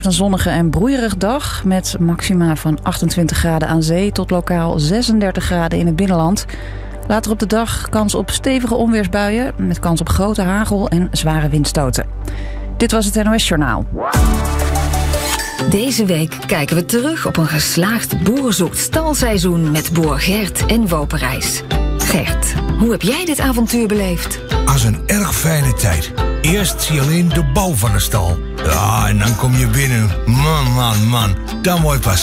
Een zonnige en broeierig dag met maxima van 28 graden aan zee tot lokaal 36 graden in het binnenland. Later op de dag kans op stevige onweersbuien met kans op grote hagel en zware windstoten. Dit was het NOS Journaal. Deze week kijken we terug op een geslaagd boerenzoekt stalseizoen met boer Gert en Woperijs. Gert, hoe heb jij dit avontuur beleefd? Als een erg fijne tijd. Eerst zie je alleen de bouw van de stal. Ja, en dan kom je binnen. Man, dan mooi pas.